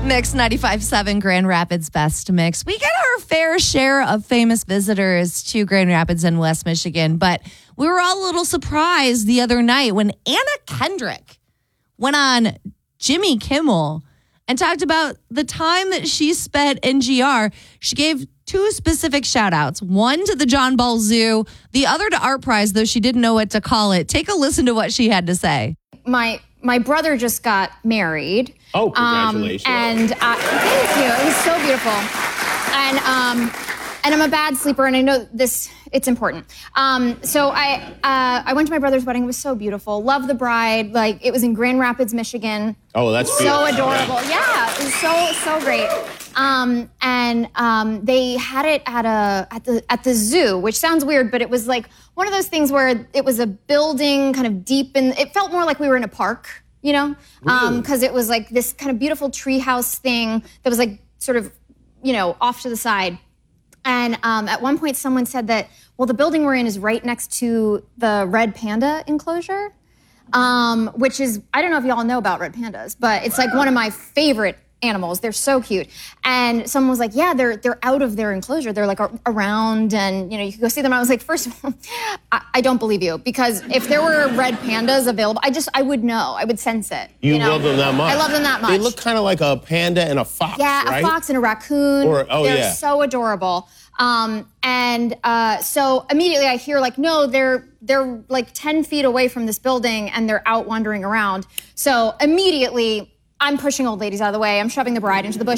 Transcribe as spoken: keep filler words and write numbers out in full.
Mix ninety-five point seven, Grand Rapids Best Mix. We get our fair share of famous visitors to Grand Rapids and West Michigan, but we were all a little surprised the other night when Anna Kendrick went on Jimmy Kimmel and talked about the time that she spent in G R. She gave two specific shout outs, one to the John Ball Zoo, the other to Art Prize, though she didn't know what to call it. Take a listen to what she had to say. My my brother just got married. Oh, congratulations. Um, and uh, thank you. It was so beautiful. And um, and I'm a bad sleeper, and I know this, it's important. Um, so I uh, I went to my brother's wedding. It was so beautiful. Love the bride. Like, it was in Grand Rapids, Michigan. Oh, that's so beautiful. adorable. Yeah. yeah, it was so, so great. Um, and um, they had it at a at the at the zoo, which sounds weird, but it was like one of those things where it was a building kind of deep in, it felt more like we were in a park, you know, because um, it was like this kind of beautiful treehouse thing that was like sort of, you know, off to the side. And um, at one point someone said that, well, the building we're in is right next to the red panda enclosure, um, which is, I don't know if y'all know about red pandas, but it's like one of my favorite animals. They're so cute. And someone was like, yeah, they're they're out of their enclosure. They're like a- around and, you know, you can go see them. I was like, first of all, I, I don't believe you, because if there were red pandas available, I just, I would know. I would sense it. You, you know? love them that much? I love them that much. They look kind of like a panda and a fox, Yeah, right? a fox and a raccoon. Or, oh, they're yeah. so adorable. Um, and uh, so immediately I hear like, no, they're they're like ten feet away from this building and they're out wandering around. So immediately I'm pushing old ladies out of the way. I'm shoving the bride into the bush.